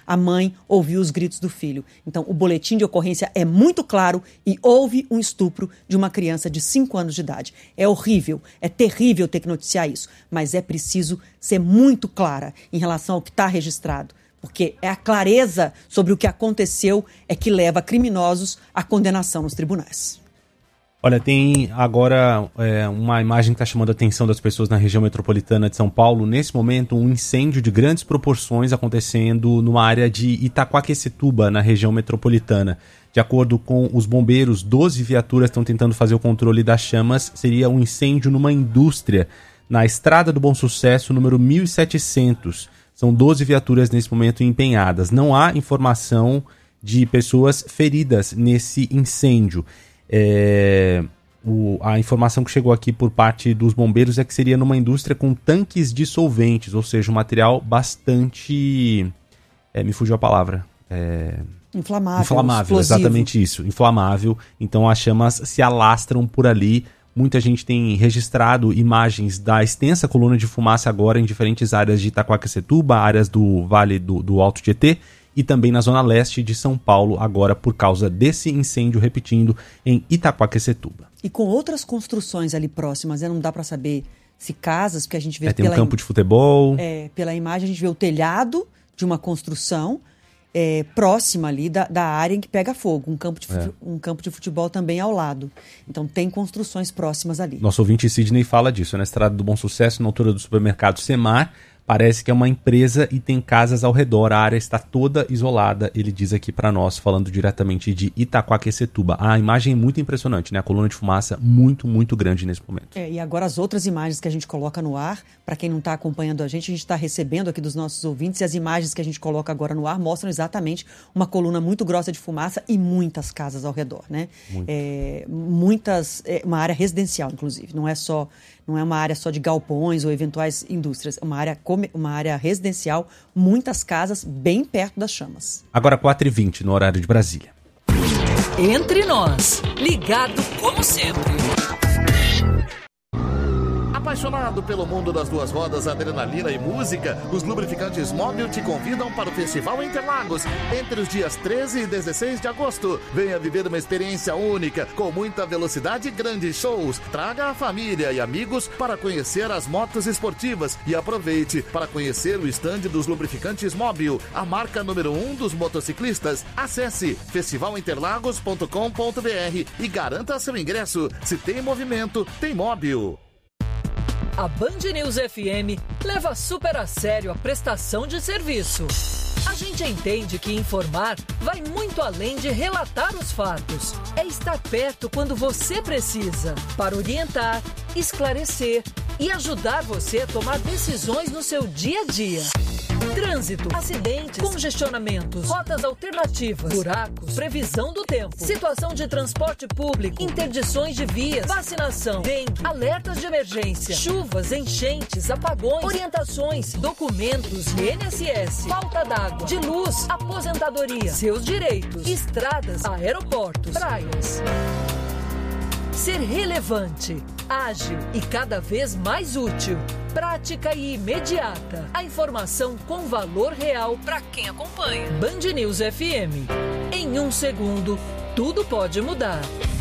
a mãe ouviu os gritos do filho. Então, o boletim de ocorrência é muito claro e houve um estupro de uma criança de 5 anos de idade. É horrível, é terrível ter que noticiar isso, mas é preciso ser muito clara em relação ao que está registrado. Porque é a clareza sobre o que aconteceu é que leva criminosos à condenação nos tribunais. Olha, tem agora uma imagem que está chamando a atenção das pessoas na região metropolitana de São Paulo. Nesse momento, um incêndio de grandes proporções acontecendo numa área de Itaquaquecetuba, na região metropolitana. De acordo com os bombeiros, 12 viaturas estão tentando fazer o controle das chamas. Seria um incêndio numa indústria na Estrada do Bom Sucesso, número 1700. São 12 viaturas nesse momento empenhadas. Não há informação de pessoas feridas nesse incêndio. A informação que chegou aqui por parte dos bombeiros é que seria numa indústria com tanques dissolventes, ou seja, um material bastante... me fugiu a palavra. Inflamável, exatamente isso. Inflamável. Então as chamas se alastram por ali. Muita gente tem registrado imagens da extensa coluna de fumaça agora em diferentes áreas de Itaquaquecetuba, áreas do Vale do Alto Tietê e também na zona leste de São Paulo, agora por causa desse incêndio, repetindo, em Itaquaquecetuba. E com outras construções ali próximas, não dá para saber se casas, porque a gente vê tem um campo de futebol. Pela imagem a gente vê o telhado de uma construção próxima ali da área em que pega fogo, um campo de futebol também ao lado. Então tem construções próximas ali. Nosso ouvinte Sidney fala disso, na Estrada do Bom Sucesso, na altura do supermercado Semar. Parece que é uma empresa e tem casas ao redor, a área está toda isolada, ele diz aqui para nós, falando diretamente de Itaquaquecetuba. A imagem é muito impressionante, né? A coluna de fumaça muito, muito grande nesse momento. E agora as outras imagens que a gente coloca no ar, para quem não está acompanhando a gente está recebendo aqui dos nossos ouvintes, e as imagens que a gente coloca agora no ar mostram exatamente uma coluna muito grossa de fumaça e muitas casas ao redor, né? Uma área residencial, inclusive, não é uma área só de galpões ou eventuais indústrias, é uma área residencial, muitas casas bem perto das chamas. Agora 4h20 no horário de Brasília. Entre nós, ligado como sempre. Apaixonado pelo mundo das duas rodas, adrenalina e música, os lubrificantes Mobil te convidam para o Festival Interlagos entre os dias 13 e 16 de agosto. Venha viver uma experiência única, com muita velocidade e grandes shows. Traga a família e amigos para conhecer as motos esportivas e aproveite para conhecer o estande dos lubrificantes Mobil, a marca número 1 dos motociclistas. Acesse festivalinterlagos.com.br e garanta seu ingresso. Se tem movimento, tem Mobil. A Band News FM leva super a sério a prestação de serviço. A gente entende que informar vai muito além de relatar os fatos. É estar perto quando você precisa, para orientar, esclarecer e ajudar você a tomar decisões no seu dia a dia. Trânsito, acidentes, congestionamentos, rotas alternativas, buracos, previsão do tempo, situação de transporte público, interdições de vias, vacinação, dengue, alertas de emergência, chuvas, enchentes, apagões, orientações, documentos, INSS, falta d'água, de luz, aposentadoria, seus direitos, estradas, aeroportos, praias. Ser relevante, ágil e cada vez mais útil. Prática e imediata. A informação com valor real para quem acompanha. Band News FM. Em 1 segundo, tudo pode mudar.